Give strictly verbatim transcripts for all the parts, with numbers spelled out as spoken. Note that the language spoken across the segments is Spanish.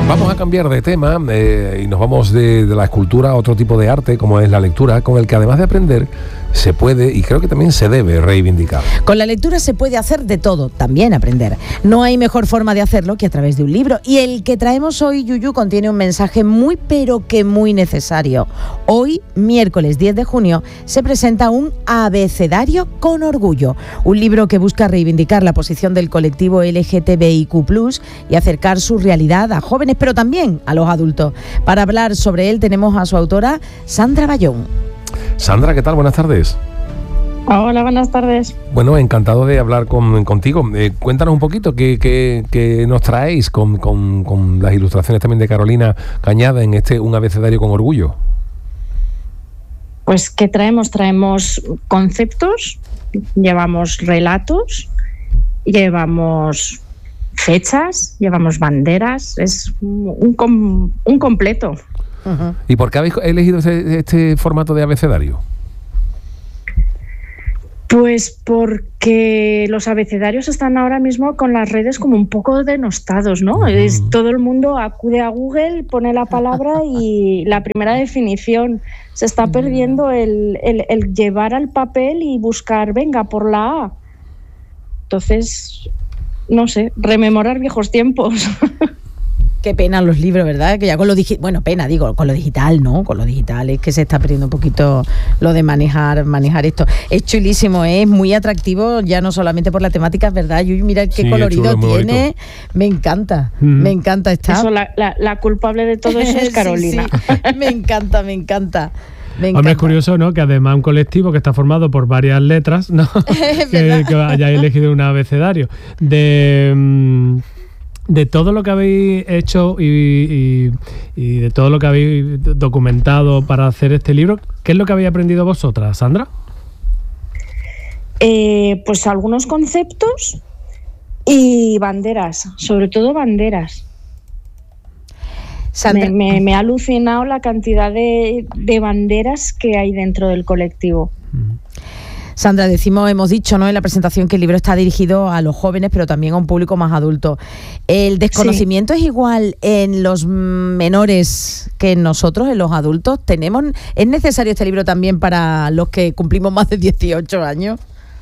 Vamos a cambiar de tema eh, y nos vamos de, de la escultura a otro tipo de arte, como es la lectura, con el que además de aprender se puede y creo que también se debe reivindicar. Con la lectura se puede hacer de todo, también aprender. No hay mejor forma de hacerlo que a través de un libro. Y el que traemos hoy, Yuyu, contiene un mensaje muy pero que muy necesario. Hoy, miércoles diez de junio, se presenta un abecedario con orgullo. Un libro que busca reivindicar la posición del colectivo L G T B I Q plus, y acercar su realidad a jóvenes, pero también a los adultos. Para hablar sobre él tenemos a su autora, Sandra Bayón. Sandra, ¿qué tal? Buenas tardes. Hola, buenas tardes. Bueno, encantado de hablar con, contigo. Eh, cuéntanos un poquito qué, qué, qué nos traéis con, con, con las ilustraciones también de Carolina Cañada en este Un abecedario con orgullo. Pues, ¿qué traemos? Traemos conceptos, llevamos relatos, llevamos fechas, llevamos banderas, es un, com, un completo. Uh-huh. ¿Y por qué habéis elegido este, este formato de abecedario? Pues porque los abecedarios están ahora mismo con las redes como un poco denostados, ¿no? Uh-huh. Es, todo el mundo acude a Google, pone la palabra y la primera definición. Se está perdiendo el, el, el llevar al papel y buscar, venga, por la A. Entonces, no sé, rememorar viejos tiempos. Qué pena los libros, ¿verdad? Que ya con lo digital, bueno, pena, digo, con lo digital, ¿no? Con lo digital es que se está perdiendo un poquito lo de manejar manejar esto. Es chulísimo, ¿eh? Es muy atractivo, ya no solamente por la temática, ¿verdad? Yo, mira qué sí, colorido chulo, tiene. Bonito. Me encanta, mm. me encanta estar. Eso, la, la, la culpable de todo eso es Carolina. sí, sí. Me encanta, me encanta. Hombre, es curioso, ¿no? Que además un colectivo que está formado por varias letras, ¿no? que, que hayáis elegido un abecedario. De... De todo lo que habéis hecho y, y, y de todo lo que habéis documentado para hacer este libro, ¿qué es lo que habéis aprendido vosotras, Sandra? Eh, pues algunos conceptos y banderas, sobre todo banderas. Sandra. Me, me, me ha alucinado la cantidad de, de banderas que hay dentro del colectivo. Mm. Sandra, decimos, hemos dicho, ¿no?, en la presentación que el libro está dirigido a los jóvenes, pero también a un público más adulto. ¿El desconocimiento sí. es igual en los menores que en nosotros, en los adultos? ¿Tenemos, ¿Es necesario este libro también para los que cumplimos más de dieciocho años?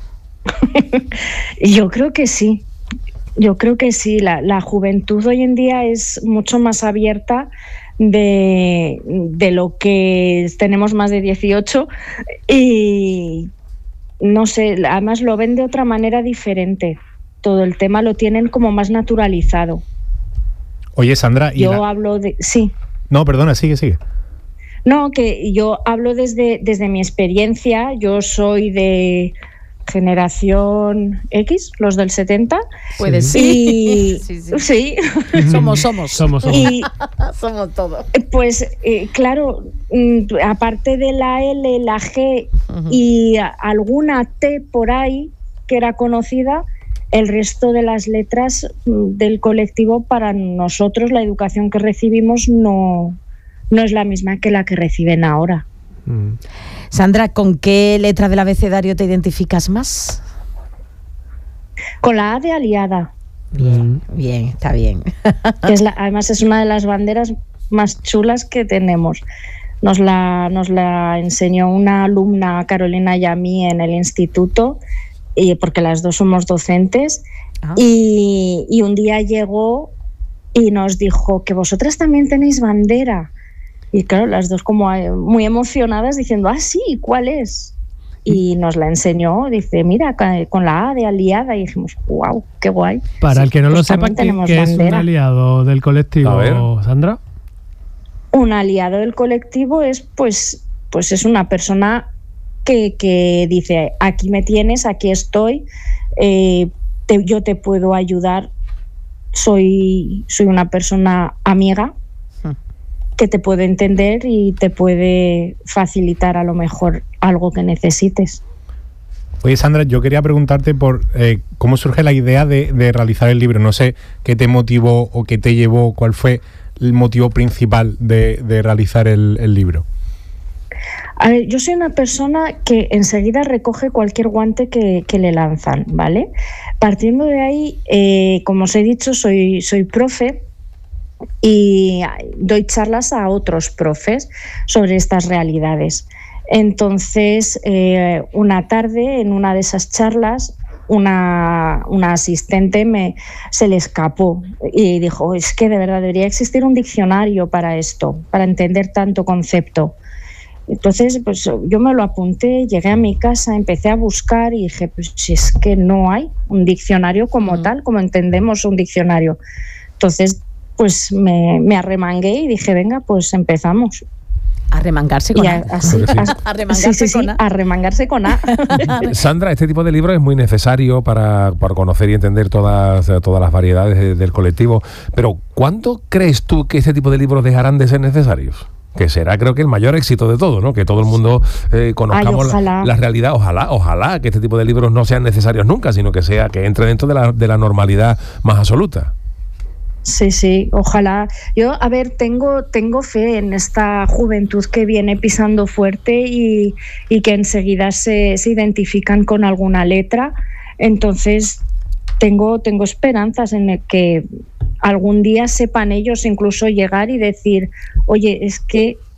Yo creo que sí. Yo creo que sí. La, la juventud hoy en día es mucho más abierta de, de lo que tenemos más de dieciocho y... No sé, además lo ven de otra manera diferente. Todo el tema lo tienen como más naturalizado. Oye, Sandra... ¿y yo la... hablo de... Sí. No, perdona, sigue, sigue. No, que yo hablo desde, desde mi experiencia. Yo soy de generación X, los del setenta. Puede ser. Y... sí, sí. sí. Somos, somos. Somos, somos. Y, somos todos. Pues, eh, claro, aparte de la L, la G uh-huh. y alguna T por ahí que era conocida, el resto de las letras del colectivo, para nosotros la educación que recibimos no, no es la misma que la que reciben ahora. Mm. Sandra, ¿con qué letra del abecedario te identificas más? Con la A de aliada. Bien, bien, está bien. Que es la, además es una de las banderas más chulas que tenemos. Nos la, nos la enseñó una alumna, Carolina y a mí, en el instituto, y porque las dos somos docentes, ah. y, y un día llegó y nos dijo que vosotras también tenéis bandera. Y claro, las dos como muy emocionadas diciendo, ah, sí, ¿cuál es? Y nos la enseñó, dice, mira, con la A de aliada, y dijimos, wow, qué guay. Para sí, el que no pues lo sepa, ¿qué, ¿qué es un aliado del colectivo, Sandra? Un aliado del colectivo es, pues, pues es una persona que, que dice, aquí me tienes, aquí estoy, eh, te, yo te puedo ayudar, soy, soy una persona amiga, que te puede entender y te puede facilitar a lo mejor algo que necesites. Oye, Sandra, yo quería preguntarte por eh, cómo surge la idea de, de realizar el libro. No sé qué te motivó o qué te llevó, cuál fue el motivo principal de, de realizar el, el libro. A ver, yo soy una persona que enseguida recoge cualquier guante que, que le lanzan, ¿vale? Partiendo de ahí, eh, como os he dicho, soy, soy profe. y doy charlas a otros profes sobre estas realidades. Entonces, eh, una tarde, en una de esas charlas, una, una asistente me, se le escapó y dijo, es que de verdad debería existir un diccionario para esto, para entender tanto concepto. Entonces, pues yo me lo apunté, llegué a mi casa, empecé a buscar y dije, pues si es que no hay un diccionario como mm. tal, como entendemos un diccionario. Entonces, pues me, me arremangué y dije, venga, pues empezamos. Arremangarse con y A. Así, sí. así, Arremangarse sí, sí, con sí, A. arremangarse con A. Sandra, este tipo de libros es muy necesario para, para conocer y entender todas, todas las variedades de, del colectivo, pero ¿cuándo crees tú que este tipo de libros dejarán de ser necesarios? Que será, creo que, el mayor éxito de todo, ¿no? Que todo el mundo eh, conozcamos Ay, la, la realidad. Ojalá, ojalá que este tipo de libros no sean necesarios nunca, sino que sea que entre dentro de la, de la normalidad más absoluta. Sí, sí, ojalá. Yo, a ver, tengo, tengo fe en esta juventud que viene pisando fuerte y, y que enseguida se, se identifican con alguna letra. Entonces, tengo, tengo esperanzas en el que algún día sepan ellos incluso llegar y decir, oye, es que